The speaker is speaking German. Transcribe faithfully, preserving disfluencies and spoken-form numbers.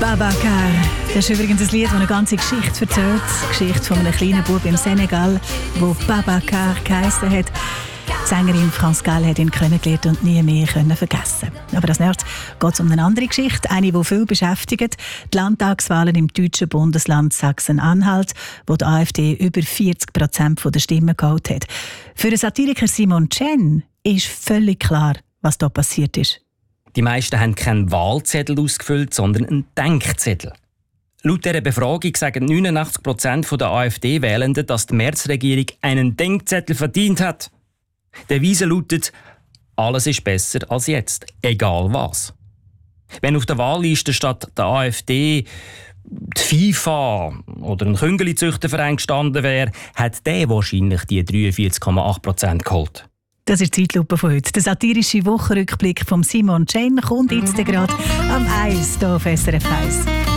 Babacar. Das ist übrigens ein Lied, das eine ganze Geschichte erzählt. Die Geschichte von einem kleinen Bub im Senegal, der Babacar geheissen hat. Die Sängerin France Gall hat ihn kennengelernt und nie mehr vergessen. Aber das nächste geht es um eine andere Geschichte, eine, die viel beschäftigt. Die Landtagswahlen im deutschen Bundesland Sachsen-Anhalt, wo die AfD über vierzig Prozent der Stimmen geholt hat. Für den Satiriker Simon Chen ist völlig klar, was da passiert ist. Die meisten haben keinen Wahlzettel ausgefüllt, sondern einen Denkzettel. Laut dieser Befragung sagen neunundachtzig Prozent der AfD-Wählenden, dass die Merz-Regierung einen Denkzettel verdient hat. Die Devise lautet: Alles ist besser als jetzt, egal was. Wenn auf der Wahlliste statt der AfD die FIFA oder ein Küngeli-Züchterverein gestanden wäre, hat der wahrscheinlich die dreiundvierzig Komma acht Prozent geholt. Das ist die Zeitlupe von heute. Der satirische Wochenrückblick von Simon Chen kommt jetzt gerade am eins hier auf S R F eins.